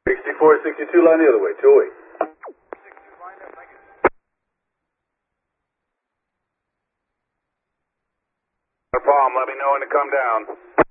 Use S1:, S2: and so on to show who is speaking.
S1: 64, 62, line the other way, 208.
S2: No problem, let me know when to come down.